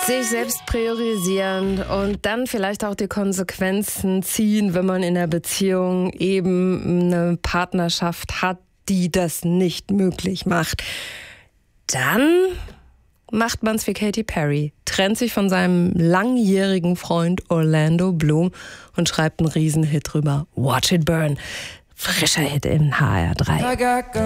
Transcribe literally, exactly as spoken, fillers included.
Sich selbst priorisieren und dann vielleicht auch die Konsequenzen ziehen, wenn man in der Beziehung eben eine Partnerschaft hat, die das nicht möglich macht. Dann macht man's wie Katy Perry, trennt sich von seinem langjährigen Freund Orlando Bloom und schreibt einen Riesenhit drüber. Watch It Burn. Frischer Hit im H R drei.